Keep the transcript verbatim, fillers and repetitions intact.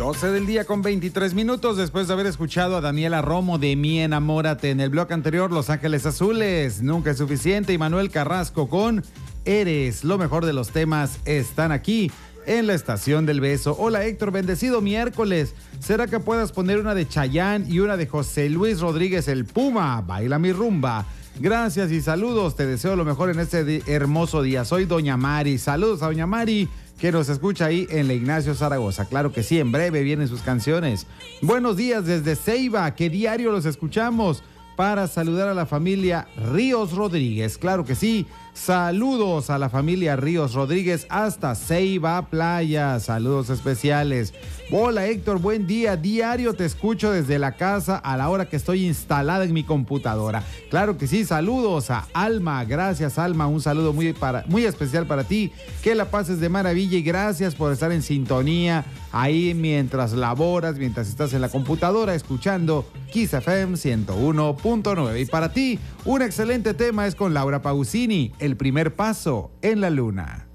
doce del día con veintitrés minutos después de haber escuchado a Daniela Romo de Mi Enamórate. En el bloque anterior, Los Ángeles Azules, Nunca es Suficiente, y Manuel Carrasco con Eres. Lo mejor de los temas están aquí en la Estación del Beso. Hola Héctor, bendecido miércoles. ¿Será que puedas poner una de Chayanne y una de José Luis Rodríguez el Puma? Baila mi rumba. Gracias y saludos, te deseo lo mejor en este di- hermoso día. Soy Doña Mari, saludos a Doña Mari, que nos escucha ahí en la Ignacio Zaragoza. Claro que sí, en breve vienen sus canciones. Buenos días desde Ceiba, que diario los escuchamos, para saludar a la familia Ríos Rodríguez. Claro que sí, saludos a la familia Ríos Rodríguez hasta Ceiba Playa, saludos especiales. Hola Héctor, buen día, diario te escucho desde la casa a la hora que estoy instalada en mi computadora. Claro que sí, saludos a Alma, gracias Alma, un saludo muy, para, muy especial para ti, que la pases de maravilla y gracias por estar en sintonía ahí mientras laboras, mientras estás en la computadora escuchando Kiss F M ciento uno punto nueve. Y para ti, un excelente tema es con Laura Pausini, El primer paso en la luna.